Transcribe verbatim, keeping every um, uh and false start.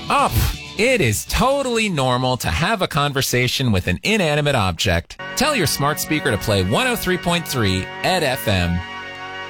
Oh, it is totally normal to have a conversation with an inanimate object. Tell your smart speaker to play one oh three point three Ed F M.